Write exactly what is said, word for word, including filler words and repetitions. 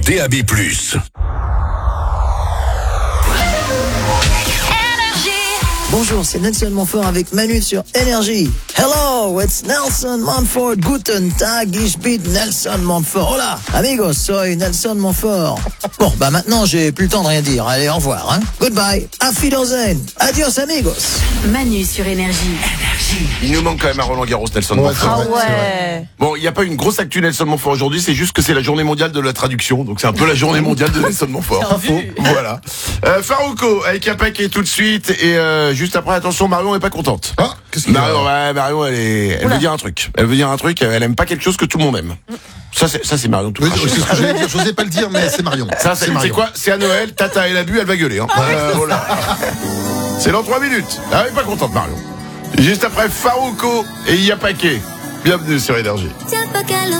D A B plus. Bonjour, c'est Nelson Montfort avec Manu sur Énergie. Hello, it's Nelson Montfort. Guten Tag, ich bin Nelson Montfort. Hola, amigos, soy Nelson Montfort. Bon, bah maintenant, j'ai plus le temps de rien dire. Allez, au revoir, hein. Goodbye. Auf Wiedersehen. Adios, amigos. Manu sur Énergie. Il nous manque quand même à Roland Garros, Nelson Ouais, Montfort. c'est vrai, Ah ouais. Bon, il n'y a pas une grosse actu Nelson Montfort aujourd'hui, c'est juste que c'est la journée mondiale de la traduction, donc c'est un peu la journée mondiale de Nelson Montfort. Bien vu. Voilà. Euh, Farouko avec un paquet tout de suite et euh, juste après, attention, Marion est pas contente. Ah, qu'est-ce qu'il y a? Marion, ouais, Marion, elle est, elle Oula. veut dire un truc. Elle veut dire un truc. Elle aime pas quelque chose que tout le monde aime. Ça, c'est, ça, c'est Marion tout Oui, craché. c'est ce que j'allais dire. J'osais pas le dire, mais c'est Marion. Ça, c'est, c'est Marion. quoi? C'est à Noël. Tata, elle a bu, elle va gueuler. Hein. Euh, voilà. C'est dans trois minutes. Elle est pas contente, Marion. Juste après Farouko et Yapake. Bienvenue sur Énergie. Tiens pas qu'à